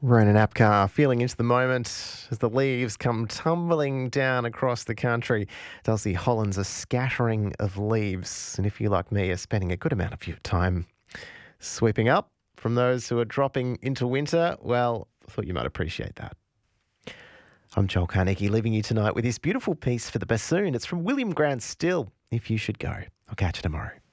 Ronan Apcar feeling into the moment as the leaves come tumbling down across the country. Dulcie Holland's a scattering of leaves. And if you, like me, are spending a good amount of your time sweeping up from those who are dropping into winter, well, I thought you might appreciate that. I'm Joel Carnegie, leaving you tonight with this beautiful piece for the bassoon. It's from William Grant Still, If You Should Go. I'll catch you tomorrow.